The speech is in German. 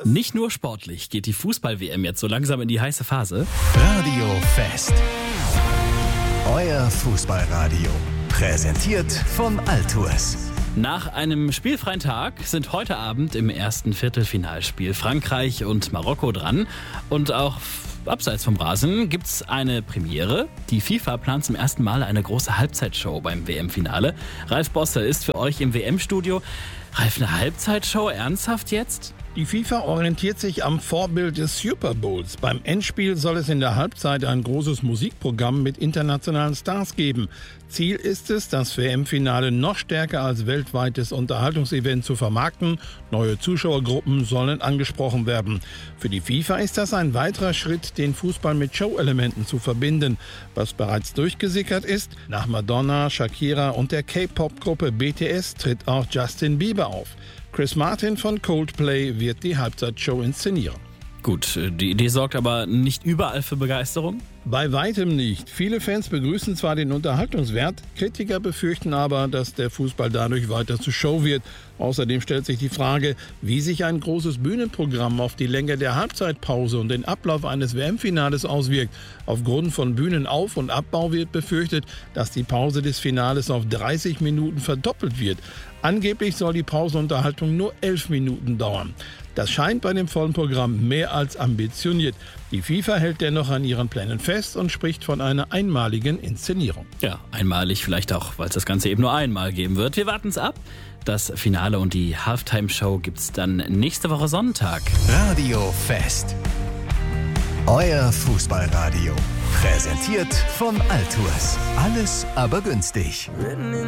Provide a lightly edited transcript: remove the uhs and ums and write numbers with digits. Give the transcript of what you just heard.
Nicht nur sportlich geht die Fußball-WM jetzt so langsam in die heiße Phase. Radio Fest. Euer Fußballradio. Präsentiert von Altours. Nach einem spielfreien Tag sind heute Abend im ersten Viertelfinalspiel Frankreich und Marokko dran. Und auch abseits vom Rasen gibt's eine Premiere. Die FIFA plant zum ersten Mal eine große Halbzeitshow beim WM-Finale. Ralf Bosse ist für euch im WM-Studio. Ralf, eine Halbzeitshow? Ernsthaft jetzt? Die FIFA orientiert sich am Vorbild des Super Bowls. Beim Endspiel soll es in der Halbzeit ein großes Musikprogramm mit internationalen Stars geben. Ziel ist es, das WM-Finale noch stärker als weltweites Unterhaltungsevent zu vermarkten. Neue Zuschauergruppen sollen angesprochen werden. Für die FIFA ist das ein weiterer Schritt, den Fußball mit Show-Elementen zu verbinden. Was bereits durchgesickert ist, nach Madonna, Shakira und der K-Pop-Gruppe BTS tritt auch Justin Bieber auf. Chris Martin von Coldplay wird die Halbzeitshow inszenieren. Gut, die Idee sorgt aber nicht überall für Begeisterung? Bei weitem nicht. Viele Fans begrüßen zwar den Unterhaltungswert, Kritiker befürchten aber, dass der Fußball dadurch weiter zur Show wird. Außerdem stellt sich die Frage, wie sich ein großes Bühnenprogramm auf die Länge der Halbzeitpause und den Ablauf eines WM-Finales auswirkt. Aufgrund von Bühnenauf- und Abbau wird befürchtet, dass die Pause des Finales auf 30 Minuten verdoppelt wird. Angeblich soll die Pausenunterhaltung nur 11 Minuten dauern. Das scheint bei dem vollen Programm mehr als ambitioniert. Die FIFA hält dennoch an ihren Plänen fest und spricht von einer einmaligen Inszenierung. Ja, einmalig vielleicht auch, weil es das Ganze eben nur einmal geben wird. Wir warten es ab. Das Finale und die Halftime-Show gibt's dann nächste Woche Sonntag. Radio Fest. Euer Fußballradio. Präsentiert von Altours. Alles aber günstig.